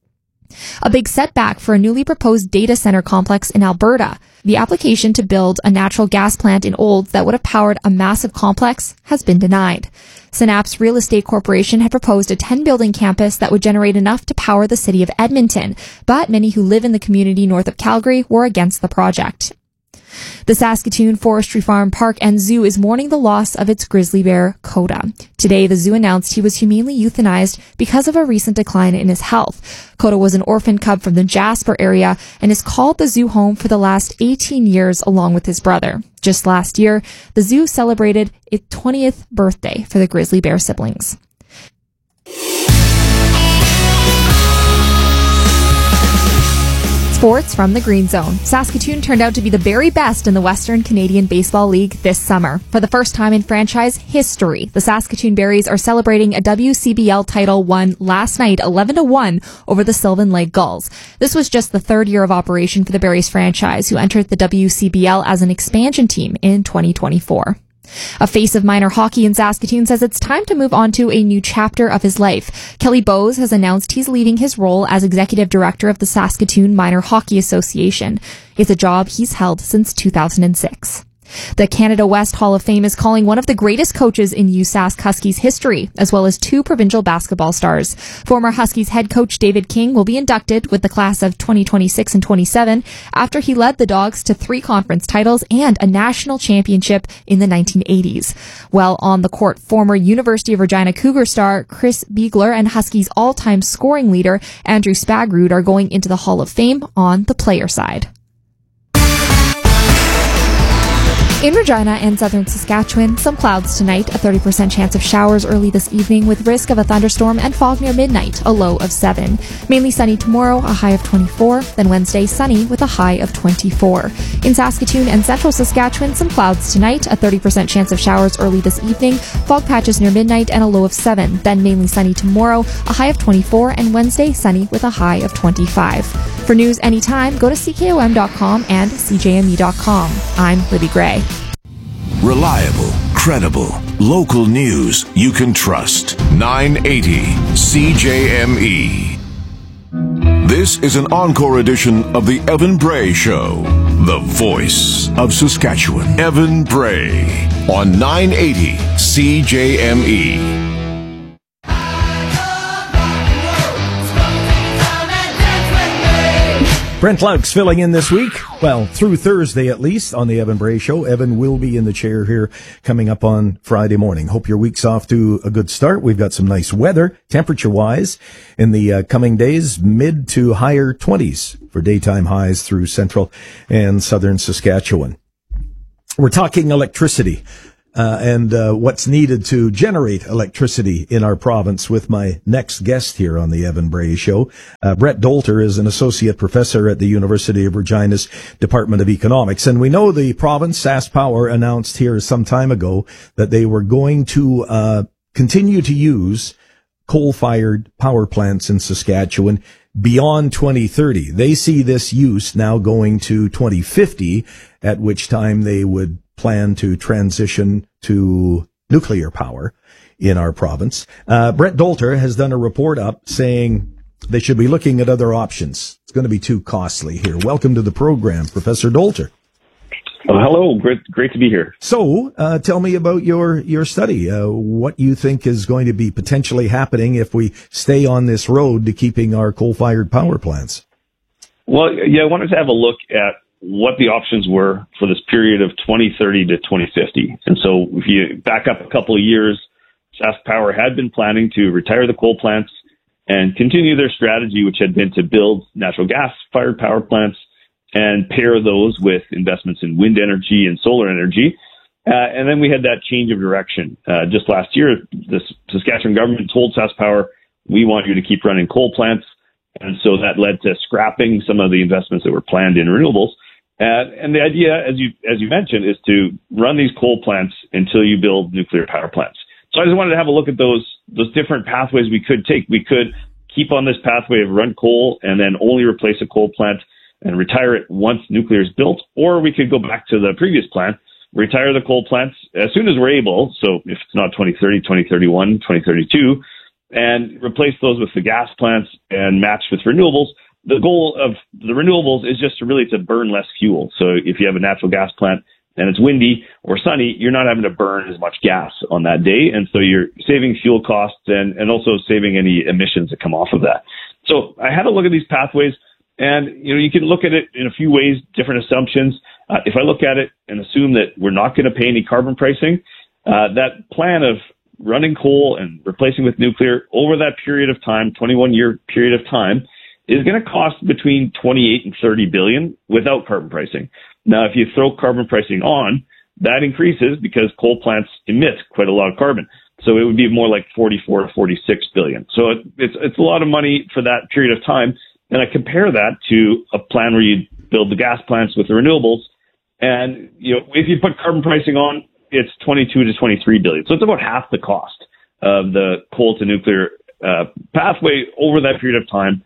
A big setback for a newly proposed data center complex in Alberta. The application to build a natural gas plant in Olds that would have powered a massive complex has been denied. Synapse Real Estate Corporation had proposed a 10-building campus that would generate enough to power the city of Edmonton, but many who live in the community north of Calgary were against the project. The Saskatoon Forestry Farm, Park and Zoo is mourning the loss of its grizzly bear, Coda. Today, the zoo announced he was humanely euthanized because of a recent decline in his health. Coda was an orphan cub from the Jasper area and has called the zoo home for the last 18 years along with his brother. Just last year, the zoo celebrated its 20th birthday for the grizzly bear siblings. Sports from the Green Zone. Saskatoon turned out to be the very best in the Western Canadian Baseball League this summer. For the first time in franchise history, the Saskatoon Berries are celebrating a WCBL title won last night 11-1 over the Sylvan Lake Gulls. This was just the 3rd year of operation for the Berries franchise, who entered the WCBL as an expansion team in 2024. A face of minor hockey in Saskatoon says it's time to move on to a new chapter of his life. Kelly Bowes has announced he's leaving his role as executive director of the Saskatoon Minor Hockey Association. It's a job he's held since 2006. The Canada West Hall of Fame is calling one of the greatest coaches in USask Huskies history, as well as 2 provincial basketball stars. Former Huskies head coach David King will be inducted with the class of 2026 and 27 after he led the Dogs to 3 conference titles and a national championship in the 1980s. While on the court, former University of Regina Cougar star Chris Beagler and Huskies all-time scoring leader Andrew Spagrud are going into the Hall of Fame on the player side. In Regina and southern Saskatchewan, some clouds tonight, a 30% chance of showers early this evening with risk of a thunderstorm and fog near midnight, a low of 7. Mainly sunny tomorrow, a high of 24, then Wednesday sunny with a high of 24. In Saskatoon and central Saskatchewan, some clouds tonight, a 30% chance of showers early this evening, fog patches near midnight and a low of 7, then mainly sunny tomorrow, a high of 24, and Wednesday sunny with a high of 25. For news anytime, go to ckom.com and cjme.com. I'm Libby Gray. Reliable, Credible, local news you can trust. 980 CJME. This is an encore edition of the Evan Bray Show. The voice of Saskatchewan. Evan Bray on 980 CJME. Brent Laux filling in this week. Well, through Thursday at least on the Evan Bray Show. Evan will be in the chair here coming up on Friday morning. Hope your week's off to a good start. We've got some nice weather, temperature-wise, in the coming days, mid to higher 20s for daytime highs through central and southern Saskatchewan. We're talking electricity. And what's needed to generate electricity in our province with my next guest here on the Evan Bray Show. Brett Dolter is an associate professor at the University of Regina's Department of Economics. And we know the province, SaskPower, announced here some time ago that they were going to continue to use coal-fired power plants in Saskatchewan beyond 2030. They see this use now going to 2050, at which time they would plan to transition to nuclear power in our province. Brett Dolter has done a report up saying they should be looking at other options. It's going to be too costly here. Welcome to the program, Professor Dolter. Oh, hello. Great to be here. So, tell me about your study. What you think is going to be potentially happening if we stay on this road to keeping our coal-fired power plants? Well, yeah, I wanted to have a look at what the options were for this period of 2030 to 2050. And so if you back up a couple of years, SaskPower had been planning to retire the coal plants and continue their strategy, which had been to build natural gas-fired power plants and pair those with investments in wind energy and solar energy. And then we had that change of direction. Just last year, the Saskatchewan government told SaskPower, we want you to keep running coal plants. And so that led to scrapping some of the investments that were planned in renewables. And the idea, as you mentioned, is to run these coal plants until you build nuclear power plants. So I just wanted to have a look at those different pathways we could take. We could keep on this pathway of run coal and then only replace a coal plant and retire it once nuclear is built, or we could go back to the previous plan, retire the coal plants as soon as we're able. So if it's not 2030, 2031, 2032, and replace those with the gas plants and match with renewables. The goal of the renewables is just to burn less fuel. So if you have a natural gas plant and it's windy or sunny, you're not having to burn as much gas on that day. And so you're saving fuel costs and also saving any emissions that come off of that. So I had a look at these pathways, and you can look at it in a few ways, different assumptions. If I look at it and assume that we're not going to pay any carbon pricing, that plan of running coal and replacing with nuclear over that period of time, 21-year period of time, is going to cost between 28 and 30 billion without carbon pricing. Now, if you throw carbon pricing on, that increases because coal plants emit quite a lot of carbon. So it would be more like 44 to 46 billion. So it's a lot of money for that period of time. And I compare that to a plan where you build the gas plants with the renewables. And, if you put carbon pricing on, it's 22 to 23 billion. So it's about half the cost of the coal to nuclear pathway over that period of time.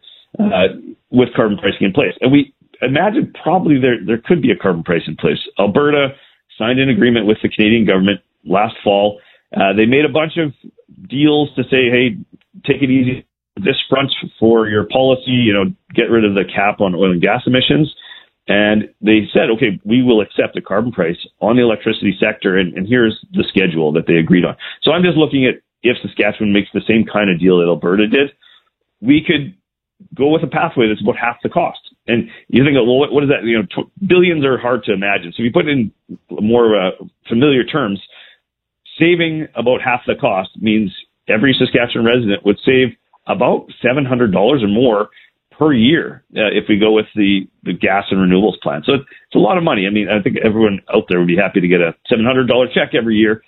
With carbon pricing in place. And we imagine probably there could be a carbon price in place. Alberta signed an agreement with the Canadian government last fall. They made a bunch of deals to say, hey, take it easy this front for your policy, get rid of the cap on oil and gas emissions. And they said, okay, we will accept a carbon price on the electricity sector. And here's the schedule that they agreed on. So I'm just looking at if Saskatchewan makes the same kind of deal that Alberta did, we could go with a pathway that's about half the cost. And you think, well, what is that? Billions are hard to imagine. So if you put it in more familiar terms, saving about half the cost means every Saskatchewan resident would save about $700 or more per year if we go with the gas and renewables plan. So it's a lot of money. I mean, I think everyone out there would be happy to get a $700 check every year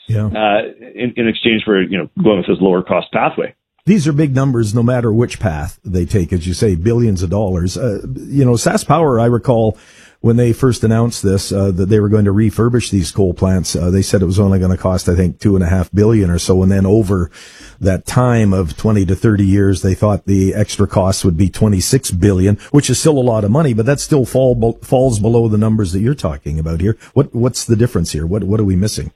in exchange for going with this lower cost pathway. These are big numbers no matter which path they take, as you say, billions of dollars. SaskPower, I recall when they first announced this, that they were going to refurbish these coal plants. They said it was only going to cost, I think, $2.5 billion or so. And then over that time of 20 to 30 years, they thought the extra costs would be $26 billion, which is still a lot of money, but that still falls below the numbers that you're talking about here. What's the difference here? What are we missing?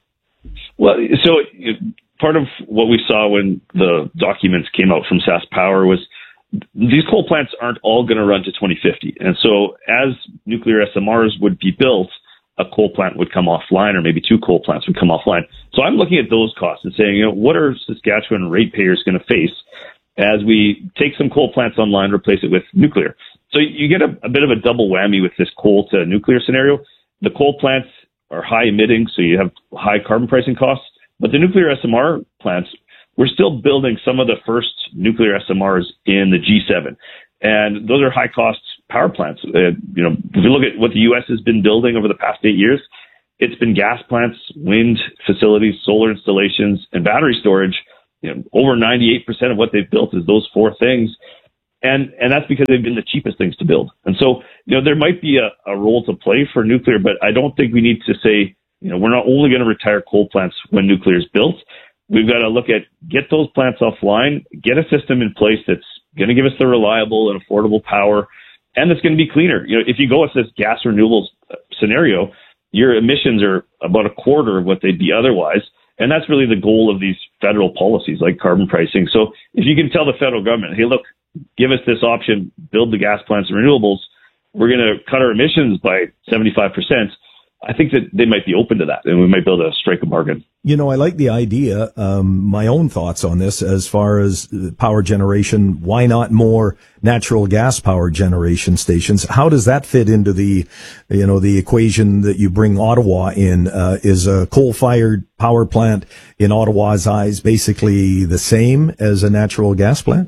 Well, so part of what we saw when the documents came out from SaskPower was these coal plants aren't all going to run to 2050. And so as nuclear SMRs would be built, a coal plant would come offline, or maybe two coal plants would come offline. So I'm looking at those costs and saying, what are Saskatchewan ratepayers going to face as we take some coal plants online, replace it with nuclear? So you get a bit of a double whammy with this coal to nuclear scenario. The coal plants are high emitting, so you have high carbon pricing costs. But the nuclear SMR plants, we're still building some of the first nuclear SMRs in the G7. And those are high cost power plants. If you look at what the U.S. has been building over the past 8 years, it's been gas plants, wind facilities, solar installations, and battery storage. Over 98% of what they've built is those four things. And that's because they've been the cheapest things to build. And so, there might be a role to play for nuclear, but I don't think we need to say, we're not only going to retire coal plants when nuclear is built. We've got to look at get those plants offline, get a system in place that's going to give us the reliable and affordable power, and it's going to be cleaner. If you go with this gas renewables scenario, your emissions are about a quarter of what they'd be otherwise. And that's really the goal of these federal policies like carbon pricing. So if you can tell the federal government, hey, look, give us this option, build the gas plants and renewables, we're going to cut our emissions by 75%. I think that they might be open to that, and we might be able to strike a bargain. I like the idea. My own thoughts on this as far as power generation. Why not more natural gas power generation stations? How does that fit into the equation that you bring Ottawa in? Is a coal-fired power plant in Ottawa's eyes basically the same as a natural gas plant?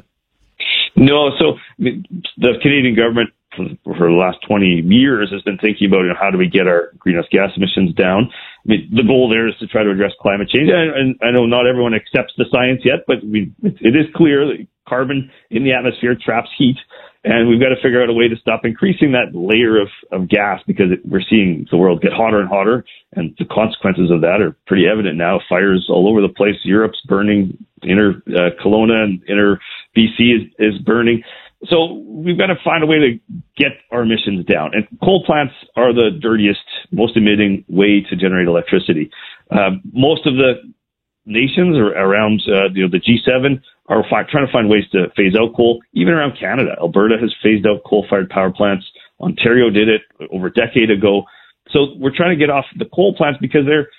No. So the Canadian government for the last 20 years has been thinking about how do we get our greenhouse gas emissions down. The goal there is to try to address climate change. And I know not everyone accepts the science yet, but it is clear that carbon in the atmosphere traps heat, and we've got to figure out a way to stop increasing that layer of gas, because we're seeing the world get hotter and hotter, and the consequences of that are pretty evident now. Fires all over the place. Europe's burning. Inner Kelowna and inner BC is burning. So we've got to find a way to get our emissions down. And coal plants are the dirtiest, most emitting way to generate electricity. Most of the nations around the G7 are trying to find ways to phase out coal. Even around Canada, Alberta has phased out coal-fired power plants. Ontario did it over a decade ago. So we're trying to get off the coal plants because they're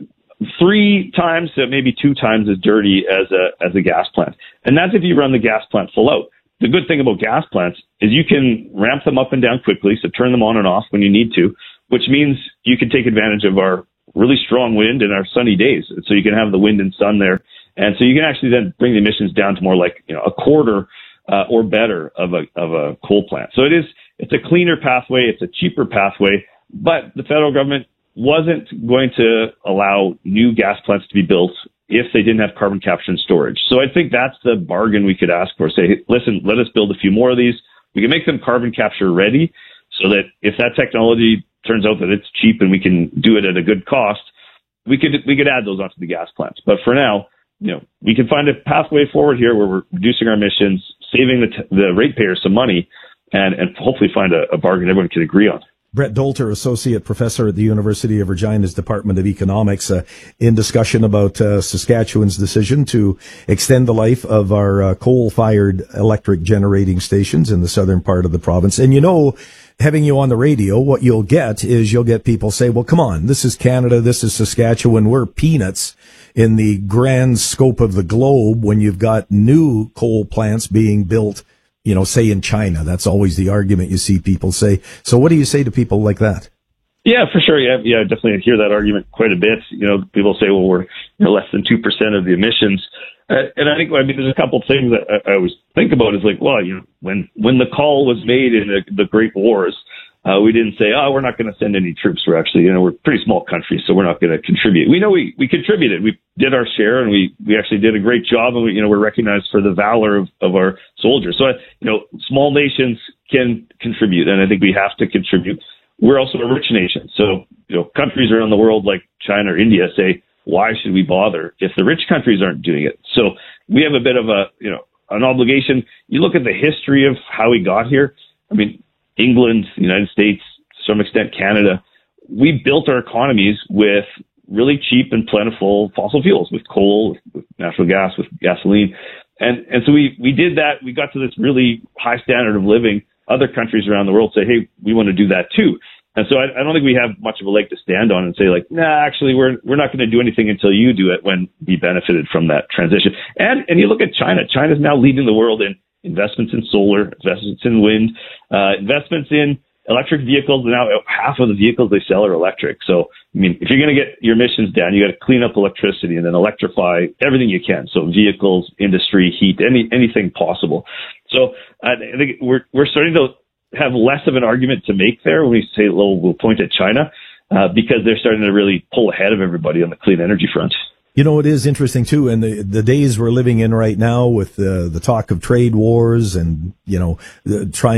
3 times, maybe 2 times as dirty as a gas plant. And that's if you run the gas plant full out. The good thing about gas plants is you can ramp them up and down quickly, so turn them on and off when you need to, which means you can take advantage of our really strong wind and our sunny days. So you can have the wind and sun there. And so you can actually then bring the emissions down to more like a quarter or better of a coal plant. So it's a cleaner pathway, it's a cheaper pathway, but the federal government wasn't going to allow new gas plants to be built if they didn't have carbon capture and storage. So I think that's the bargain we could ask for. Say, hey, listen, let us build a few more of these. We can make them carbon capture ready so that if that technology turns out that it's cheap and we can do it at a good cost, we could add those onto the gas plants. But for now, we can find a pathway forward here where we're reducing our emissions, saving the ratepayers some money, and hopefully find a bargain everyone can agree on. Brett Dolter, Associate Professor at the University of Regina's Department of Economics, in discussion about Saskatchewan's decision to extend the life of our coal-fired electric generating stations in the southern part of the province. And having you on the radio, what you'll get people say, well, come on, this is Canada, this is Saskatchewan, we're peanuts in the grand scope of the globe when you've got new coal plants being built, say in China. That's always the argument you see people say. So what do you say to people like that? Yeah, for sure. Yeah, definitely hear that argument quite a bit. People say, well, we're less than 2% of the emissions. And I think, there's a couple of things that I always think about is like, well, when the call was made in the Great Wars, we didn't say, we're not going to send any troops. We're actually, we're a pretty small country, so we're not going to contribute. We know we contributed. We did our share, and we actually did a great job, and we're recognized for the valor of our soldiers. So, small nations can contribute, and I think we have to contribute. We're also a rich nation. So, countries around the world like China or India say, why should we bother if the rich countries aren't doing it? So we have a bit of an obligation. You look at the history of how we got here. England, the United States, to some extent Canada, we built our economies with really cheap and plentiful fossil fuels with coal, with natural gas, with gasoline. And so we did that. We got to this really high standard of living. Other countries around the world say, hey, we want to do that too. And so I don't think we have much of a leg to stand on and say like, nah, actually we're not going to do anything until you do it, when we benefited from that transition. And you look at China. China's now leading the world in investments in solar, investments in wind, investments in electric vehicles. Now half of the vehicles they sell are electric. So, I mean, if you're going to get your emissions down, you got to clean up electricity and then electrify everything you can. So vehicles, industry, heat, anything possible. So I think we're starting to have less of an argument to make there when we say, well, we'll point at China, because they're starting to really pull ahead of everybody on the clean energy front. You know, it is interesting too, and the days we're living in right now with the talk of trade wars and, trying